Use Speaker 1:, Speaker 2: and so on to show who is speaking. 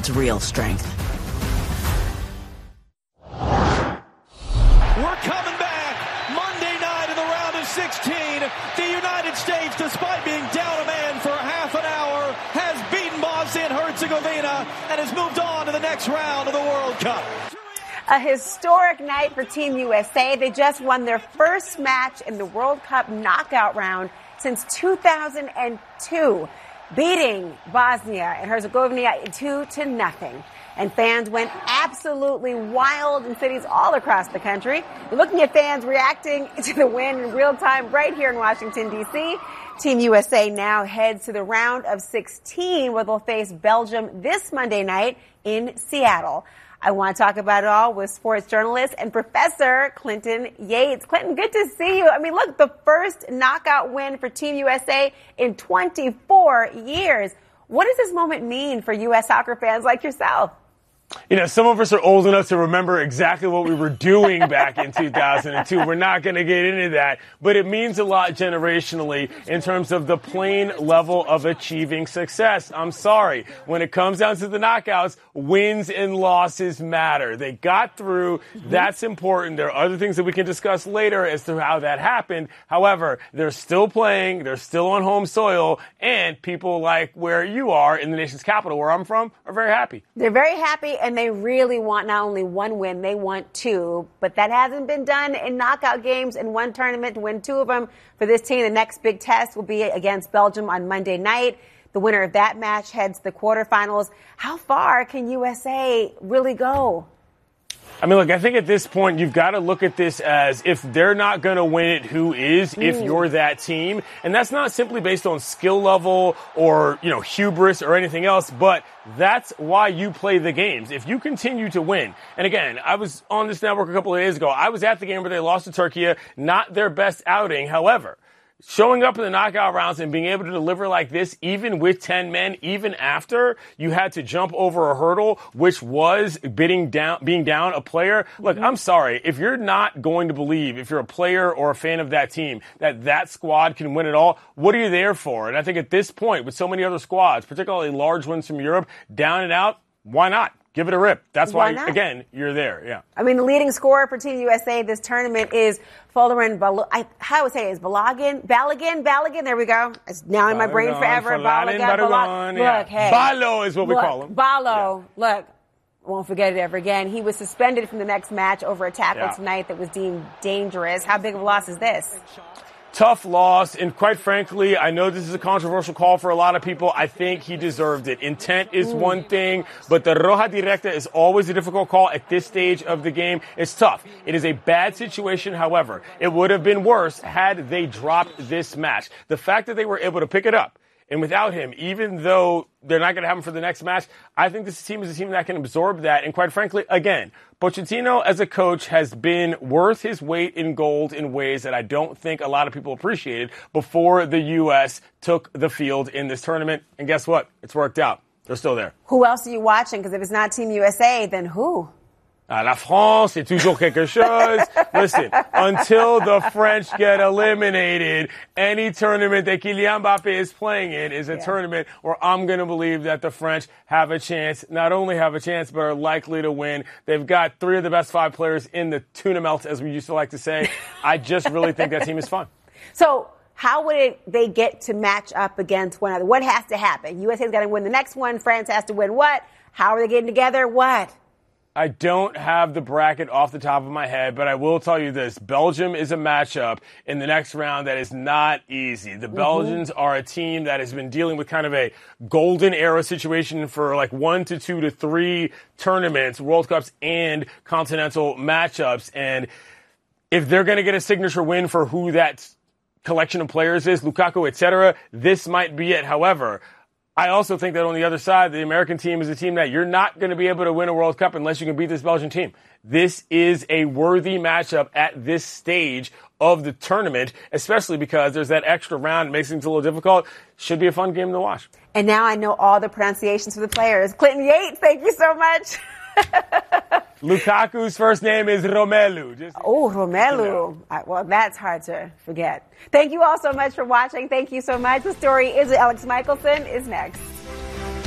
Speaker 1: That's real strength.
Speaker 2: We're coming back. Monday night in the round of 16. The United States, despite being down a man for half an hour, has beaten Bosnia and Herzegovina and has moved on to the next round of the World Cup.
Speaker 3: A historic night for Team USA. They just won their first match in the World Cup knockout round since 2002, beating Bosnia and Herzegovina 2-0. And fans went absolutely wild in cities all across the country. We're looking at fans reacting to the win in real time right here in Washington, D.C. Team USA now heads to the round of 16, where they'll face Belgium this Monday night in Seattle. I want to talk about it all with sports journalist and Professor Clinton Yates. Clinton, good to see you. I mean, look, the first knockout win for Team USA in 24 years. What does this moment mean for U.S. soccer fans like yourself?
Speaker 4: You know, some of us are old enough to remember exactly what we were doing back in 2002. We're not going to get into that, but it means a lot generationally in terms of the plain level of achieving success. I'm sorry. When it comes down to the knockouts, wins and losses matter. They got through. That's important. There are other things that we can discuss later as to how that happened. However, they're still playing. They're still on home soil, and people like where you are in the nation's capital, where I'm from, are very happy.
Speaker 3: They're very happy. And they really want not only one win, they want two. But that hasn't been done in knockout games in one tournament to win two of them. For this team, the next big test will be against Belgium on Monday night. The winner of that match heads to the quarterfinals. How far can USA really go?
Speaker 4: I mean, look, I think at this point, you've got to look at this as if they're not going to win it, who is, if you're that team. And that's not simply based on skill level or, you know, hubris or anything else, but that's why you play the games. If you continue to win, and again, I was on this network a couple of days ago. I was at the game where they lost to Turkey, not their best outing. However, showing up in the knockout rounds and being able to deliver like this, even with 10 men, even after you had to jump over a hurdle, which was being down a player. Look, I'm sorry. If you're not going to believe, if you're a player or a fan of that team, that squad can win it all, what are you there for? And I think at this point, with so many other squads, particularly large ones from Europe, down and out, why not? Give it a rip. That's why again, you're there. Yeah.
Speaker 3: I mean, the leading scorer for Team USA this tournament is Folarin Balogun. Balogun. There we go. It's now in my brain forever.
Speaker 4: Balogun.
Speaker 3: Look, hey.
Speaker 4: Balo is what we call him.
Speaker 3: Balo. Yeah. Look, won't forget it ever again. He was suspended from the next match over a tackle tonight that was deemed dangerous. How big of a loss is this?
Speaker 4: Tough loss, and quite frankly, I know this is a controversial call for a lot of people. I think he deserved it. Intent is one thing, but the roja directa is always a difficult call at this stage of the game. It's tough. It is a bad situation, however. It would have been worse had they dropped this match. The fact that they were able to pick it up, and without him, even though they're not going to have him for the next match, I think this team is a team that can absorb that. And quite frankly, again, Pochettino as a coach has been worth his weight in gold in ways that I don't think a lot of people appreciated before the U.S. took the field in this tournament. And guess what? It's worked out. They're still there.
Speaker 3: Who else are you watching? Because if it's not Team USA, then who?
Speaker 4: La France, c'est toujours quelque chose. Listen, until the French get eliminated, any tournament that Kylian Mbappe is playing in is a tournament where I'm going to believe that the French have a chance, not only have a chance, but are likely to win. They've got 3 of the best 5 players in the tuna melt, as we used to like to say. I just really think that team is fun.
Speaker 3: So how would they get to match up against one another? What has to happen? USA's got to win the next one. France has to win what? How are they getting together? What?
Speaker 4: I don't have the bracket off the top of my head, but I will tell you this. Belgium is a matchup in the next round that is not easy. The Belgians are a team that has been dealing with kind of a golden era situation for like 1 to 2 to 3 tournaments, World Cups and continental matchups. And if they're going to get a signature win for who that collection of players is, Lukaku, etc., this might be it. However, I also think that on the other side, the American team is a team that you're not going to be able to win a World Cup unless you can beat this Belgian team. This is a worthy matchup at this stage of the tournament, especially because there's that extra round. It makes things a little difficult. Should be a fun game to watch.
Speaker 3: And now I know all the pronunciations for the players. Clinton Yates, thank you so much.
Speaker 4: Lukaku's first name is Romelu.
Speaker 3: Romelu. Well, that's hard to forget. Thank you all so much for watching. Thank you so much. The story is Alex Michelson is next.